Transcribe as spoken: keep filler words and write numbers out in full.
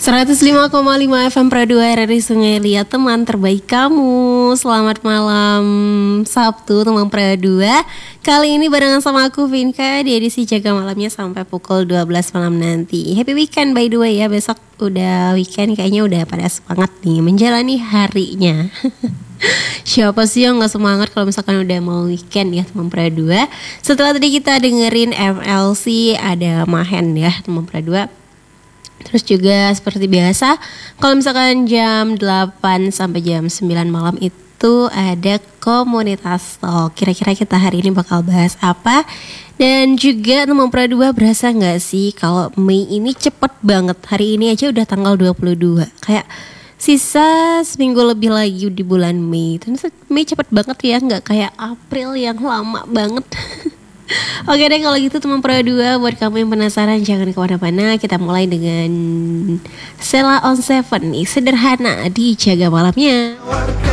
seratus lima koma lima F M Pradua R R I Sungai Liat, teman terbaik kamu. Selamat malam Sabtu teman Pradua. Kali ini barengan sama aku Vinka di edisi Jaga Malamnya sampai pukul dua belas malam nanti. Happy weekend by the way ya. Besok udah weekend, kayaknya udah pada semangat nih menjalani harinya. Siapa sih yang gak semangat kalau misalkan udah mau weekend ya teman Pradua. Setelah tadi kita dengerin F L C, ada Mahen ya teman Pradua. Terus juga seperti biasa, kalau misalkan jam delapan sampai jam sembilan malam itu ada komunitas talk. Kira-kira kita hari ini bakal bahas apa? Dan juga teman Pradua, berasa gak sih kalau Mei ini cepet banget. Hari ini aja udah tanggal dua puluh dua. Kayak sisa seminggu lebih lagi di bulan Mei. Terus Mei cepet banget ya, gak kayak April yang lama banget. Oke deh kalau gitu teman Pradua, buat kamu yang penasaran jangan kemana-mana. Kita mulai dengan Sheila on Seven nih, sederhana di Jaga Malamnya.